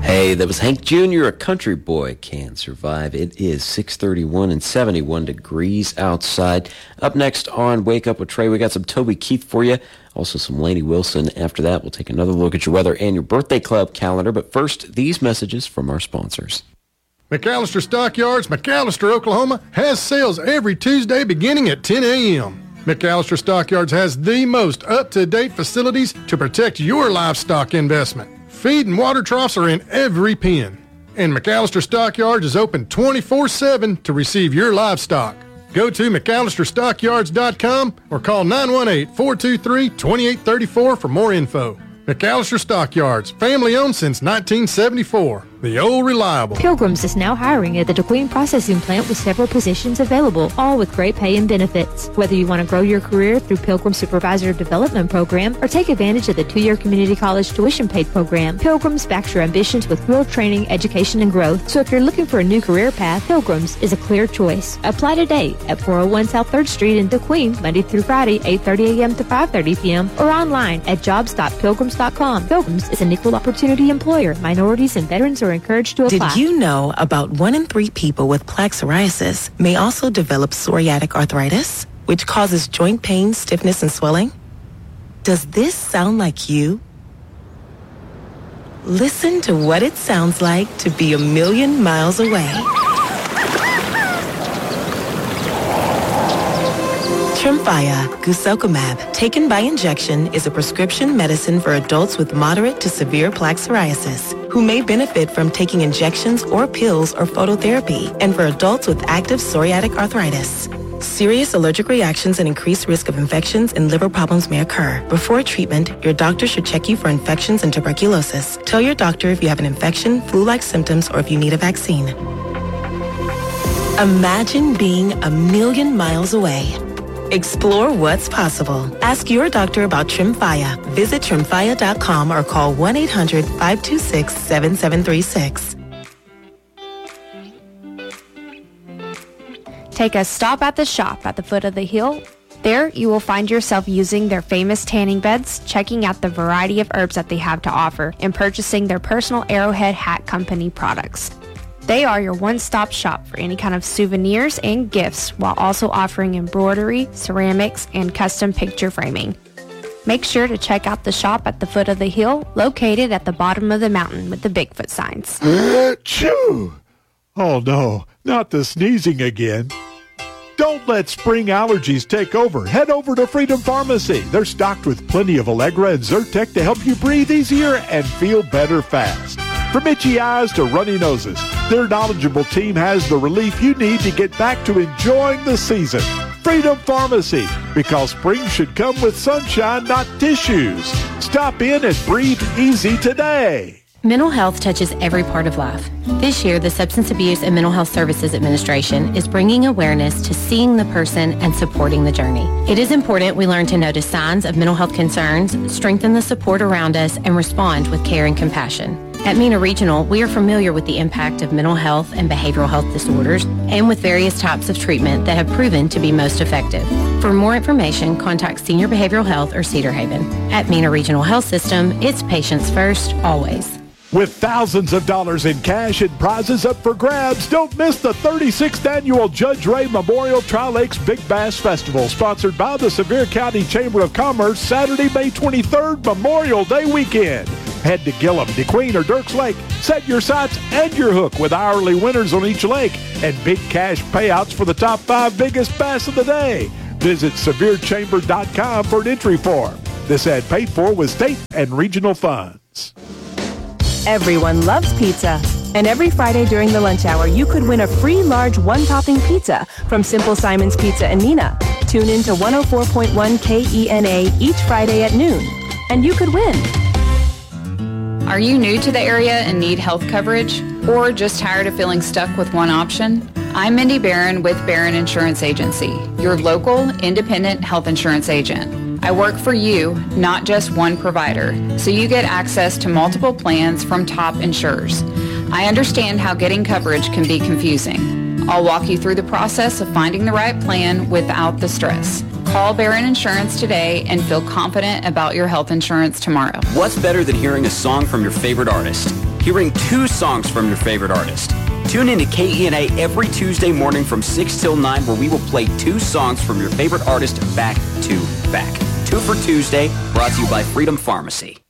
Hey, that was Hank Jr., A Country Boy Can Survive. It is 6:31 and 71 degrees outside. Up next on Wake Up with Trey, we got some Toby Keith for you. Also some Lainey Wilson. After that, we'll take another look at your weather and your birthday club calendar. But first, these messages from our sponsors. McAllister Stockyards, McAllister, Oklahoma, has sales every Tuesday beginning at 10 a.m. McAllister Stockyards has the most up-to-date facilities to protect your livestock investment. Feed and water troughs are in every pen. And McAllister Stockyards is open 24/7 to receive your livestock. Go to McAllisterStockyards.com or call 918-423-2834 for more info. McAllister Stockyards, family-owned since 1974. The old reliable. Pilgrims is now hiring at the DeQueen Processing Plant with several positions available, all with great pay and benefits. Whether you want to grow your career through Pilgrim Supervisor Development Program or take advantage of the 2-year community college tuition paid program, Pilgrims backs your ambitions with real training, education, and growth. So if you're looking for a new career path, Pilgrims is a clear choice. Apply today at 401 South 3rd Street in DeQueen, Monday through Friday, 8:30 a.m. to 5:30 p.m. or online at jobs.pilgrims.com. Pilgrims is an equal opportunity employer. Minorities and veterans are encouraged to apply. Did you know about 1 in 3 people with plaque psoriasis may also develop psoriatic arthritis, which causes joint pain, stiffness, and swelling? Does this sound like you? Listen to what it sounds like to be a million miles away. Tremfya guselkumab, taken by injection, is a prescription medicine for adults with moderate to severe plaque psoriasis who may benefit from taking injections or pills or phototherapy, and for adults with active psoriatic arthritis. Serious allergic reactions and increased risk of infections and liver problems may occur. Before treatment, your doctor should check you for infections and tuberculosis. Tell your doctor if you have an infection, flu-like symptoms, or if you need a vaccine. Imagine being a million miles away. Explore what's possible. Ask your doctor about Tremfya. Visit Tremfya.com or call 1-800-526-7736. Take a stop at the shop at the foot of the hill. There, you will find yourself using their famous tanning beds, checking out the variety of herbs that they have to offer, and purchasing their personal Arrowhead Hat Company products. They are your one-stop shop for any kind of souvenirs and gifts, while also offering embroidery, ceramics, and custom picture framing. Make sure to check out the shop at the foot of the hill, located at the bottom of the mountain with the Bigfoot signs. Achoo! Oh no, not the sneezing again. Don't let spring allergies take over. Head over to Freedom Pharmacy. They're stocked with plenty of Allegra and Zyrtec to help you breathe easier and feel better fast. From itchy eyes to runny noses, their knowledgeable team has the relief you need to get back to enjoying the season. Freedom Pharmacy, because spring should come with sunshine, not tissues. Stop in and breathe easy today. Mental health touches every part of life. This year, the Substance Abuse and Mental Health Services Administration is bringing awareness to seeing the person and supporting the journey. It is important we learn to notice signs of mental health concerns, strengthen the support around us, and respond with care and compassion. At MENA Regional, we are familiar with the impact of mental health and behavioral health disorders and with various types of treatment that have proven to be most effective. For more information, contact Senior Behavioral Health or Cedar Haven. At MENA Regional Health System, it's patients first, always. With thousands of dollars in cash and prizes up for grabs, don't miss the 36th Annual Judge Ray Memorial Tri-Lakes Big Bass Festival, sponsored by the Sevier County Chamber of Commerce, Saturday, May 23rd, Memorial Day weekend. Head to Gillum, DeQueen, or Dirks Lake. Set your sights and your hook with hourly winners on each lake and big cash payouts for the top 5 biggest bass of the day. Visit SevierChamber.com for an entry form. This ad paid for with state and regional funds. Everyone loves pizza. And every Friday during the lunch hour, you could win a free large one-topping pizza from Simple Simon's Pizza in Neenah. Tune in to 104.1 KENA each Friday at noon, and you could win. Are you new to the area and need health coverage? Or just tired of feeling stuck with one option? I'm Mindy Barron with Barron Insurance Agency, your local independent health insurance agent. I work for you, not just one provider, so you get access to multiple plans from top insurers. I understand how getting coverage can be confusing. I'll walk you through the process of finding the right plan without the stress. Call Barron Insurance today and feel confident about your health insurance tomorrow. What's better than hearing a song from your favorite artist? hearing 2 songs from your favorite artist. Tune in to KENA every Tuesday morning from 6 till 9 where we will play 2 songs from your favorite artist back to back. 2 for Tuesday, brought to you by Freedom Pharmacy.